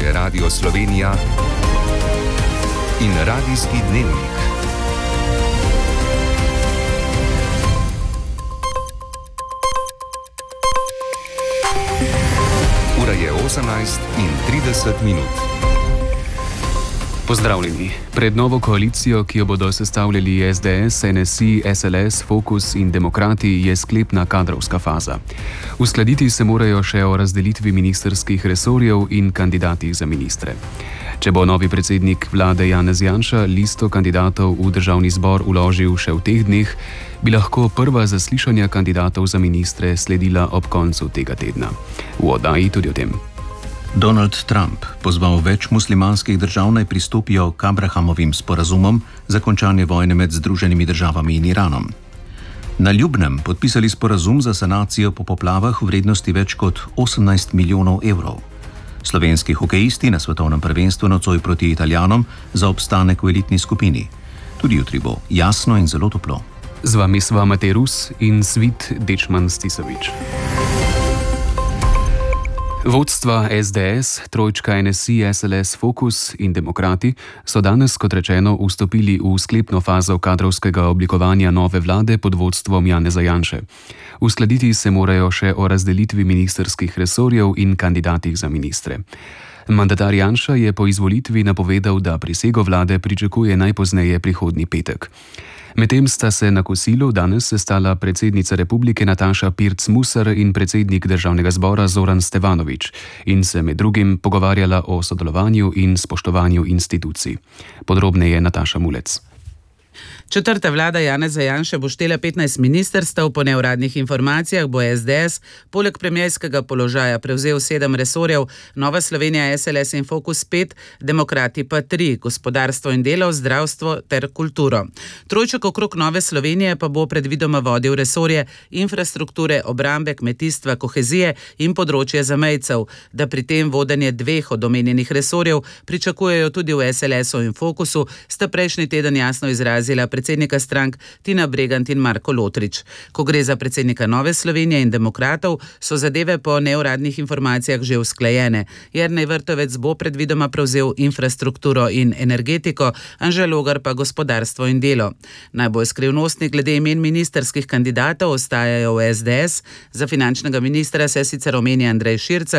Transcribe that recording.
je Radio Slovenija in Radijski dnevnik. Ura je 18:30. Pozdravljeni. Pred novo koalicijo, ki jo bodo sestavljali SDS, NSI, SLS, Fokus in Demokrati, je sklepna kadrovska faza. Uskladiti se morajo še o razdelitvi ministrskih resorjev in kandidatih za ministre. Če bo novi predsednik vlade Janez Janša listo kandidatov v državni zbor vložil še v teh dneh, bi lahko prva zaslišanja kandidatov za ministre sledila ob koncu tega tedna. V oddaji tudi o tem. Donald Trump pozval več muslimanskih držav naj pristopijo k Abrahamovim sporazumom za končanje vojne med Združenimi državami in Iranom. Na Ljubnem podpisali sporazum za sanacijo po poplavah v vrednosti več kot 18 milijonov evrov. Slovenski hokejisti na svetovnem prvenstvu nocoj proti Italijanom za obstanek v elitni skupini. Tudi jutri bo jasno in zelo toplo. Z vami sva Matej Rus in Svit Dečman Stisovič. Vodstva SDS, trojčka NSI, SLS, Fokus in Demokrati so danes, kot rečeno, vstopili v sklepno fazo kadrovskega oblikovanja nove vlade pod vodstvom Janeza Janše. Uskladiti se morajo še o razdelitvi ministrskih resorjev in kandidatih za ministre. Mandatar Janša je po izvolitvi napovedal, da prisego vlade pričakuje najpozneje prihodnji petek. Medtem sta se na kosilu danes sestala predsednica republike Nataša Pirc Musar in predsednik državnega zbora Zoran Stevanović in se med drugim pogovarjala o sodelovanju in spoštovanju institucij. Podrobneje Nataša Mulec. Četrta vlada Janeza Janše bo štela 15 ministrstev, po neuradnih informacijah bo SDS poleg premierskega položaja prevzel 7 resorjev, Nova Slovenija, SLS in Fokus 5, Demokrati pa 3, gospodarstvo in delo, zdravstvo ter kulturo. Trojček okrog Nove Slovenije pa bo predvidoma vodil resorje infrastrukture, obrambe, kmetijstva, kohezije in področje zamejcev, da pri tem vodenje 2 od omenjenih resorjev pričakujejo tudi v SLS-u in Fokusu, sta prejšnji teden jasno izrazila predsednika strank Tina Bregant in Marko Lotrič. Ko gre za predsednika Nove Slovenije in Demokratov, so zadeve po neuradnih informacijah že usklajene. Jernej Vrtovec bo predvidoma prevzel infrastrukturo in energetiko, Anže Logar pa gospodarstvo in delo. Najbolj skrivnostni glede imen ministrskih kandidatov ostajajo v SDS. Za finančnega ministra se sicer omenja Andrej Šircelj,